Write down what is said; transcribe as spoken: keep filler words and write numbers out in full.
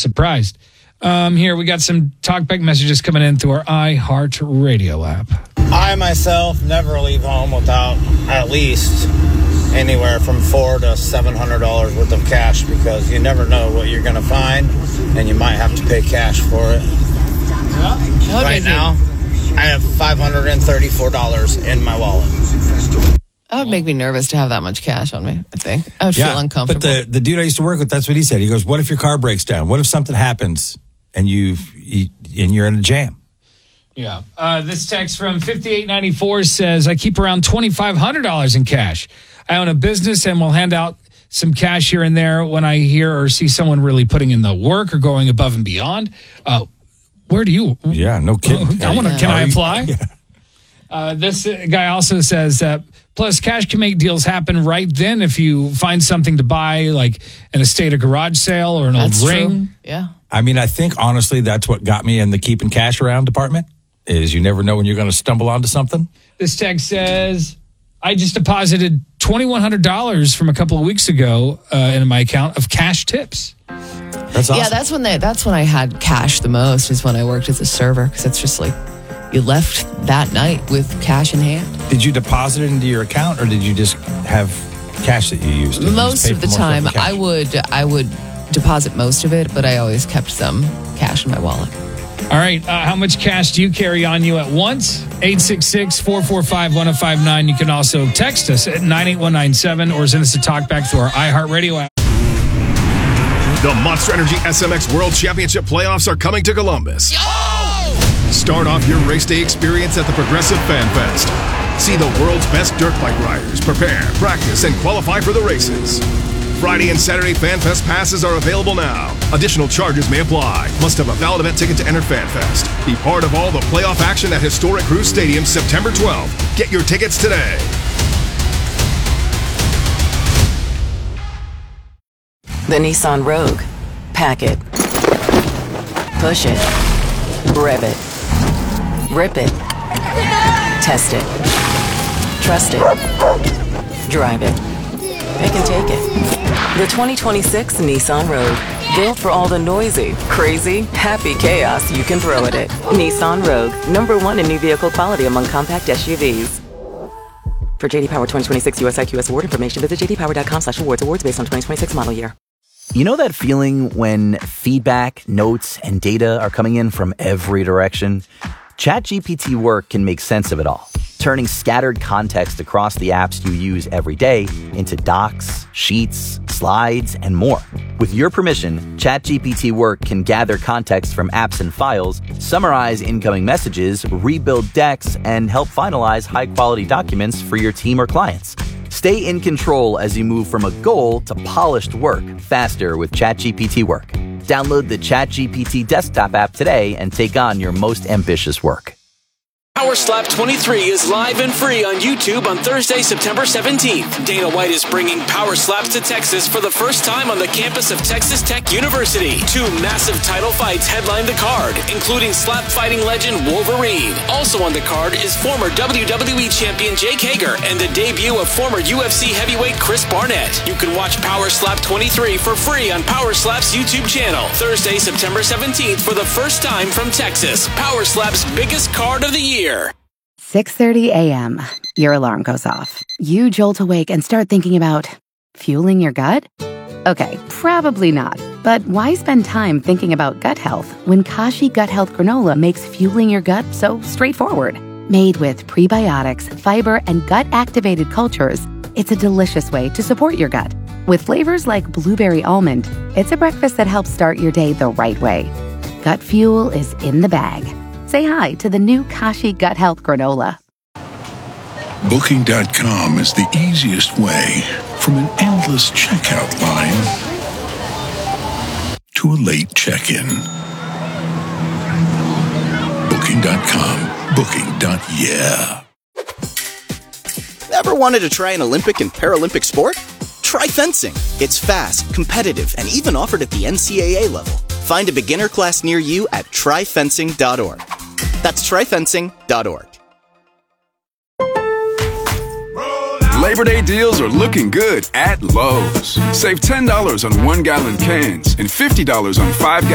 surprised. Um, here, we got some talkback messages coming in through our iHeartRadio app. I, myself, never leave home without at least anywhere from four to seven hundred dollars worth of cash, because you never know what you're going to find, and you might have to pay cash for it. Yeah. Right now, I have five hundred thirty-four dollars in my wallet. That would make me nervous to have that much cash on me, I think. I would yeah, feel uncomfortable. But the, the dude I used to work with, that's what he said. He goes, what if your car breaks down? What if something happens and, you've, you, and you're in a jam? Yeah. Uh, this text from fifty-eight ninety-four says, I keep around twenty-five hundred dollars in cash. I own a business and will hand out some cash here and there when I hear or see someone really putting in the work or going above and beyond. Uh, where do you? Yeah, no kidding. I wanna, can I apply? Yeah. Uh, this guy also says that, plus cash can make deals happen right then if you find something to buy, like an estate or garage sale or an That's old true. ring. Yeah. I mean, I think, honestly, that's what got me in the keeping cash around department, is you never know when you're going to stumble onto something. This text says, I just deposited twenty-one hundred dollars from a couple of weeks ago uh, in my account of cash tips. That's awesome. Yeah, that's when they, that's when I had cash the most, is when I worked as a server, because it's just like you left that night with cash in hand. Did you deposit it into your account, or did you just have cash that you used? Did you Most just pay of the for more time, stuff in cash? I would I would deposit most of it, but I always kept some cash in my wallet. All right. Uh, how much cash do you carry on you at once? eight six six, four four five, one oh five nine. You can also text us at nine eight one nine seven or send us a talk back through our iHeartRadio app. The Monster Energy S M X World Championship playoffs are coming to Columbus. Oh! Start off your race day experience at the Progressive Fan Fest. See the world's best dirt bike riders prepare, practice, and qualify for the races. Friday and Saturday Fan Fest passes are available now. Additional charges may apply. Must have a valid event ticket to enter Fan Fest. Be part of all the playoff action at Historic Cruise Stadium September twelfth. Get your tickets today. The Nissan Rogue. Pack it. Push it. Rev it. Rip it. Test it. Trust it. Drive it. Pick and take it. The twenty twenty-six Nissan Rogue. Built for all the noisy, crazy, happy chaos you can throw at it. Nissan Rogue. Number one in new vehicle quality among compact S U Vs. For J D Power twenty twenty-six U S I Q S award information, visit j d power dot com slash awards. Awards based on twenty twenty-six model year. You know that feeling when feedback, notes, and data are coming in from every direction? ChatGPT Work can make sense of it all, turning scattered context across the apps you use every day into docs, sheets, slides, and more. With your permission, ChatGPT Work can gather context from apps and files, summarize incoming messages, rebuild decks, and help finalize high-quality documents for your team or clients. Stay in control as you move from a goal to polished work faster with ChatGPT Work. Download the ChatGPT desktop app today and take on your most ambitious work. Power Slap twenty-three is live and free on YouTube on Thursday, September seventeenth. Dana White is bringing Power Slaps to Texas for the first time on the campus of Texas Tech University. Two massive title fights headline the card, including slap fighting legend Wolverine. Also on the card is former W W E champion Jake Hager and the debut of former U F C heavyweight Chris Barnett. You can watch Power Slap twenty-three for free on Power Slap's YouTube channel. Thursday, September seventeenth for the first time from Texas. Power Slap's biggest card of the year. six thirty a.m. Your alarm goes off. You jolt awake and start thinking about fueling your gut? Okay, probably not. But why spend time thinking about gut health when Kashi Gut Health Granola makes fueling your gut so straightforward? Made with prebiotics, fiber, and gut-activated cultures, it's a delicious way to support your gut. With flavors like blueberry almond, it's a breakfast that helps start your day the right way. Gut fuel is in the bag. Say hi to the new Kashi Gut Health Granola. Booking dot com is the easiest way from an endless checkout line to a late check-in. Booking dot com. Booking. Yeah. Ever wanted to try an Olympic and Paralympic sport? Try fencing. It's fast, competitive, and even offered at the N C double A level. Find a beginner class near you at try fencing dot org. That's try fencing dot org. Labor Day deals are looking good at Lowe's. Save ten dollars on one-gallon cans and fifty dollars on five-gallon